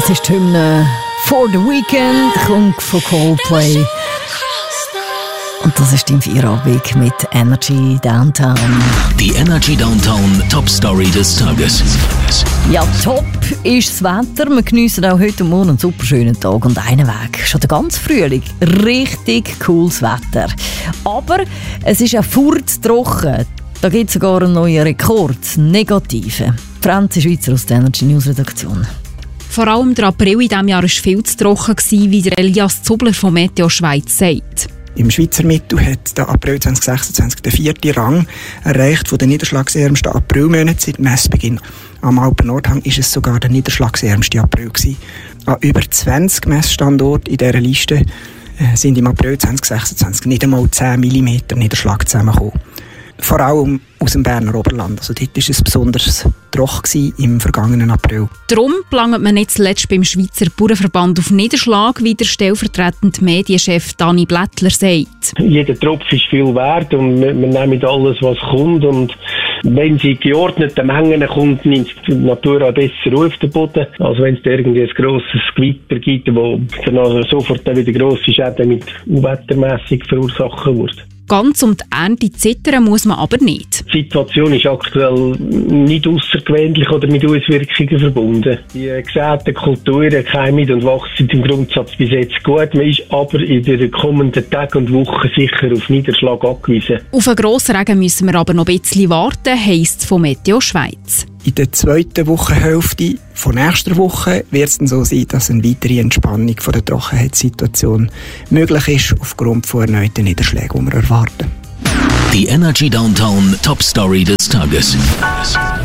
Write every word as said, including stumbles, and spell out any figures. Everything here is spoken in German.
Das ist die Hymne «For the Weekend», kommt von Coldplay. Und das ist im Feierabend mit Energy Downtown. Die Energy Downtown Top Story des Tages. Ja, top ist das Wetter. Wir geniessen auch heute Morgen einen super schönen Tag und einen Weg. Schon der ganze Frühling. Richtig cooles Wetter. Aber es ist auch furztrocken. Da gibt es sogar einen neuen Rekord. Negativen. Franzi Schweizer aus der Energy News Redaktion. Vor allem der April in diesem Jahr war viel zu trocken, wie der Elias Zubler von Meteo Schweiz sagt. Im Schweizer Mittel hat der April zwanzig sechsundzwanzig den vierten Rang erreicht von den niederschlagsärmsten Aprilmonaten seit Messbeginn. Am Alpen-Nordhang war es sogar der niederschlagsärmste April gewesen. An über zwanzig Messstandorten in dieser Liste sind im April zwanzig sechsundzwanzig nicht einmal zehn Millimeter Niederschlag zusammengekommen. Vor allem aus dem Berner Oberland. Also dort war es besonders trocken im vergangenen April. Darum plangt man nicht zuletzt beim Schweizer Bauernverband auf Niederschlag, wie der stellvertretende Medienchef Dani Blättler sagt. Jeder Tropfen ist viel wert und wir, wir nehmen alles, was kommt. Und wenn sie in geordneten Mengen kommt, nimmt die Natur auch besser auf den Boden, als wenn es irgendwie ein grosses Gewitter gibt, wo dann sofort wieder grosse Schäden mit wettermässig verursachen wird. Ganz um die Ernte zittern muss man aber nicht. Die Situation ist aktuell nicht außergewöhnlich oder mit Auswirkungen verbunden. Die gesäten Kulturen keimen und wachsen im Grundsatz bis jetzt gut. Man ist aber in den kommenden Tagen und Wochen sicher auf Niederschlag angewiesen. Auf einen grossen Regen müssen wir aber noch ein bisschen warten, heisst es von Meteo Schweiz. In der zweiten Wochenhälfte von nächster Woche wird es dann so sein, dass eine weitere Entspannung von der Trockenheitssituation möglich ist, aufgrund von erneuten Niederschlägen, die wir erwarten. Die Energy Downtown Top Story des Tages.